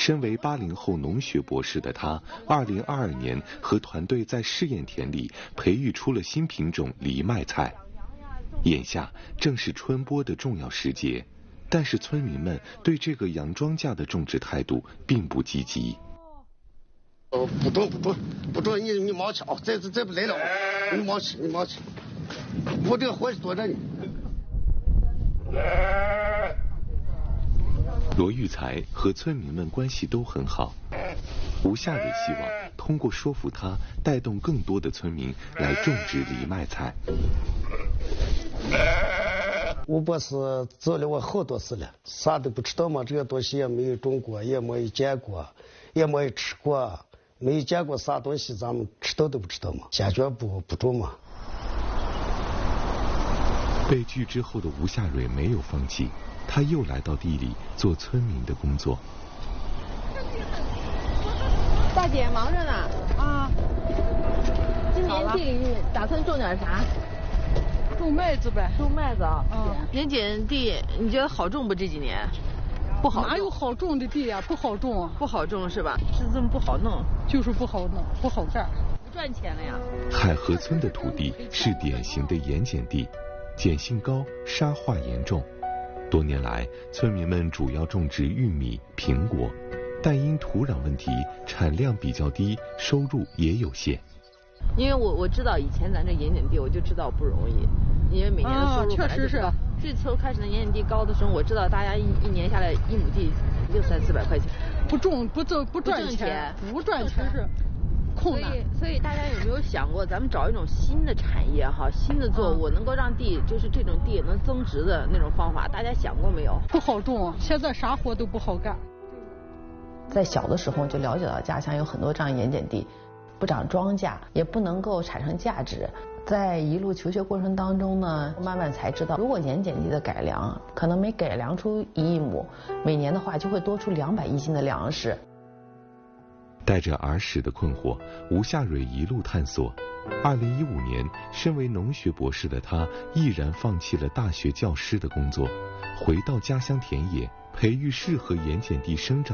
身为80后农学博士的他，2022年和团队在试验田里培育出了新品种藜麦菜。眼下正是春播的重要时节，但是村民们对这个洋庄稼的种植态度并不积极。 不准，你忙去啊！这不来了，你忙去。我这个活躲着你。 罗玉才和村民们关系都很好，吴夏蕊希望通过说服他，带动更多的村民来种植藜麦菜。 吴博士走了我好多次了，啥都不知道嘛，这个东西也没有种过，也没有见过，也没有吃过，没有见过啥东西，咱们知道都不知道嘛，坚决不种嘛。 被拒之后的吴夏蕊没有放弃，他又来到地里做村民的工作。 大姐忙着呢啊！今年地里打算种点啥？ 种麦子呗。 种麦子啊。 盐碱地你觉得好种不？这几年不好种。 哪有好种的地呀？不好种啊。 不好种是吧？是这么不好弄。 就是不好弄，不好干。 不赚钱了呀。 海河村的土地是典型的盐碱地，碱性高，沙化严重。多年来，村民们主要种植玉米、苹果，但因土壤问题，产量比较低，收入也有限。 因为我知道以前咱这盐碱地，我就知道不容易，因为每年的收入本来就高。这次开始的盐碱地高的时候，我知道大家一年下来一亩地就300-400块钱， 不种不赚钱，不赚钱是困难。 所以大家有没有想过，咱们找一种新的产业哈，新的作物能够让地就是这种地能增值的那种方法，大家想过没有？ 不好种，现在啥活都不好干。 在小的时候就了解到家乡有很多这样盐碱地，不长庄稼，也不能够产生价值。在一路求学过程当中呢，慢慢才知道，如果盐碱地的改良，可能每改良出1亿亩，每年的话就会多出200亿斤的粮食。 带着儿时的困惑，吴夏蕊一路探索。2015年，身为农学博士的他毅然放弃了大学教师的工作，回到家乡田野，培育适合盐碱地生长